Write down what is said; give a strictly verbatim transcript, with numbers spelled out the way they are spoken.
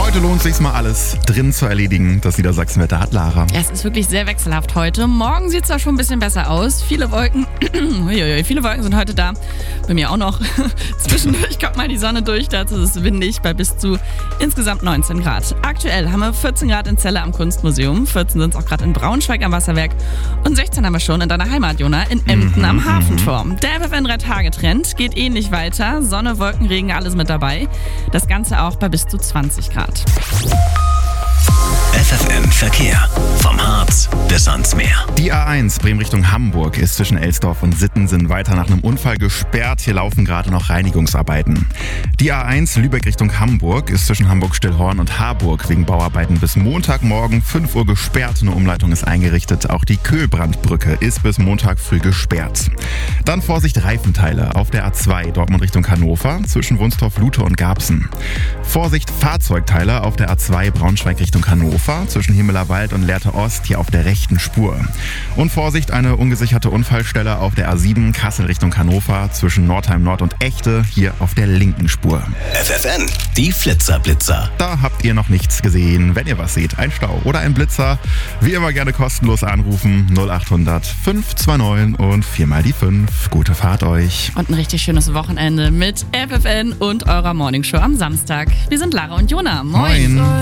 Heute lohnt sich's mal alles drin zu erledigen. Das Niedersachsenwetter hat Lara. Ja, es ist wirklich sehr wechselhaft heute. Morgen sieht es zwar schon ein bisschen besser aus. Viele Wolken, uiuiui, viele Wolken sind heute da. Bei mir auch noch. Zwischendurch kommt mal die Sonne durch. Dazu ist es windig bei bis zu insgesamt neunzehn Grad. Aktuell haben wir vierzehn Grad in Celle am Kunstmuseum. vierzehn sind es auch gerade in Braunschweig am Wasserwerk. Und sechzehn haben wir schon in deiner Heimat, Jona, in Emden mhm, am Hafentor. Der F F N-Drei-Tage-Trend geht ähnlich weiter. Sonne, Wolken, Regen, alles mit dabei. Das Ganze auch bei bis zu zwanzig Grad. F F N Verkehr. Vom Harz bis ans Meer. Die A eins Bremen Richtung Hamburg ist zwischen Elsdorf und Sittensen weiter nach einem Unfall gesperrt. Hier laufen gerade noch Reinigungsarbeiten. Die A eins Lübeck Richtung Hamburg ist zwischen Hamburg-Stillhorn und Harburg wegen Bauarbeiten bis Montagmorgen fünf Uhr gesperrt. Eine Umleitung ist eingerichtet. Auch die Köhlbrandbrücke ist bis Montag früh gesperrt. Dann Vorsicht Reifenteile auf der A zwei Dortmund Richtung Hannover zwischen Wunstorf, Lute und Garbsen. Vorsicht Fahrzeugteile auf der A zwei Braunschweig Richtung Hannover zwischen Himmelerwald und Lehrte Ost hier auf der rechten Spur. Und Vorsicht, eine ungesicherte Unfallstelle auf der A sieben Kassel Richtung Hannover zwischen Nordheim Nord und Echte hier auf der linken Spur. F F N, die Flitzer-Blitzer. Da habt ihr noch nichts gesehen. Wenn ihr was seht, ein Stau oder ein Blitzer, wie immer gerne kostenlos anrufen. null acht hundert fünf zwei neun und viermal die fünf. Gute Fahrt euch. Und ein richtig schönes Wochenende mit F F N und eurer Morningshow am Samstag. Wir sind Lara und Jona. Moin. Moin.